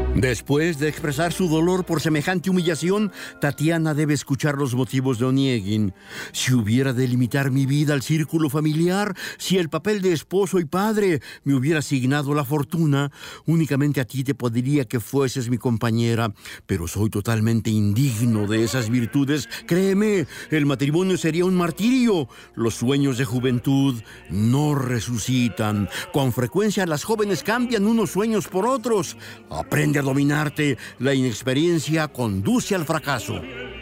Después de expresar su dolor por semejante humillación, Tatiana debe escuchar los motivos de Oniegin. Si hubiera de limitar mi vida al círculo familiar, si el papel de esposo y padre me hubiera asignado la fortuna, únicamente a ti te pediría que fueses mi compañera. Pero soy totalmente indigno de esas virtudes. Créeme, el matrimonio sería un martirio. Los sueños de juventud no resucitan. Con frecuencia las jóvenes cambian unos sueños por otros. Aprende a dominarte. La inexperiencia conduce al fracaso.